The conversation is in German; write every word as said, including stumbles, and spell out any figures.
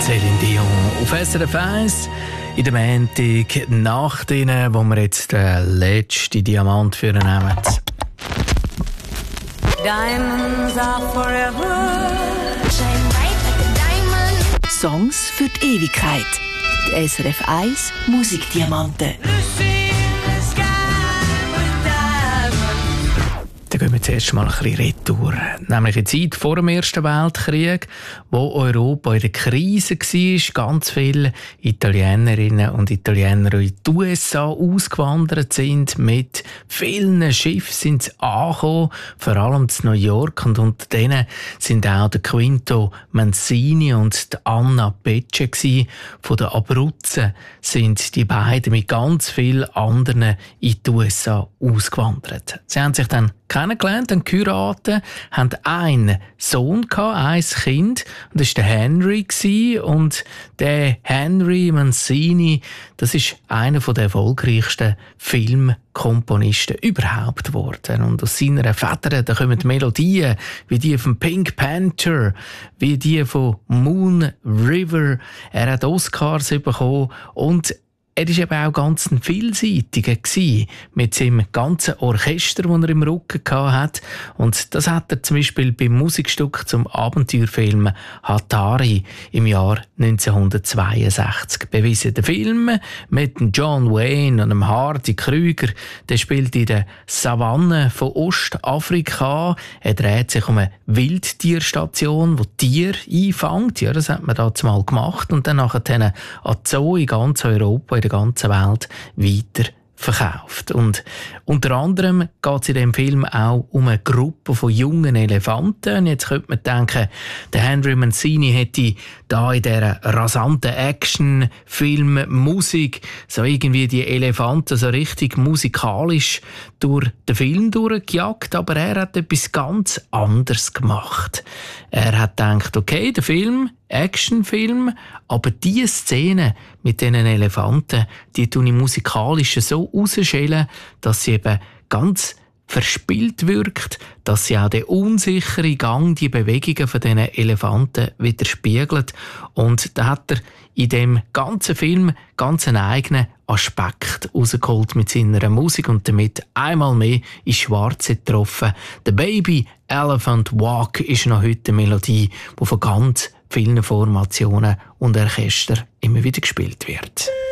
Céline Dion auf S R F eins in der Montag nach denen, wo wir jetzt den letzten Diamant für ihn nehmen. Diamonds are forever. Shine bright like a diamond. Songs für die Ewigkeit. Die S R F eins Musikdiamanten. Dann gehen wir zuerst mal ein bisschen retour. Nämlich in die Zeit vor dem Ersten Weltkrieg, wo Europa in der Krise war, ganz viele Italienerinnen und Italiener in die U S A ausgewandert sind. Mit vielen Schiffen sind sie angekommen, vor allem zu New York. Und unter denen sind auch der Quinto Mancini und die Anna Pecce. Von den Abruzzen sind die beiden mit ganz vielen anderen in die U S A ausgewandert. Sie haben sich dann kennengelernt, dann geheiratet, haben einen Sohn gehabt, ein Kind, und das war der Henry. Und der Henry Mancini, das ist einer der erfolgreichsten Filmkomponisten überhaupt geworden. Und aus seiner Feder, da kommen Melodien wie die von Pink Panther, wie die von Moon River. Er hat Oscars bekommen und er war eben auch ganz ein Vielseitiger mit seinem ganzen Orchester, das er im Rücken hatte. Und das hat er zum Beispiel beim Musikstück zum Abenteuerfilm Hatari im Jahr neunzehnhundertzweiundsechzig bewiesen. Der Film mit John Wayne und dem Hardy Krüger, der spielt in der Savanne von Ostafrika. Er dreht sich um eine Wildtierstation, die Tiere einfängt. Ja, das hat man da mal gemacht. Und dann nachher an Zoo in ganz Europa, in der ganzen Welt weiter verkauft. Und unter anderem geht es in dem Film auch um eine Gruppe von jungen Elefanten. Und jetzt könnte man denken, der Henry Mancini hätte da in dieser rasanten Action-Film-Musik so irgendwie die Elefanten so richtig musikalisch durch den Film durchgejagt, aber er hat etwas ganz anderes gemacht. Er hat gedacht, okay, der Film, Actionfilm, aber diese Szene mit diesen Elefanten, die tue ich musikalisch so rausschälen, dass sie eben ganz verspielt wirkt, dass sie auch den unsicheren Gang, die Bewegungen von diesen Elefanten widerspiegelt. Und da hat er in dem ganzen Film ganz einen eigenen Aspekt rausgeholt mit seiner Musik und damit einmal mehr ins Schwarze getroffen. «The Baby Elephant Walk» ist noch heute eine Melodie, die von ganz vielen Formationen und Orchestern immer wieder gespielt wird.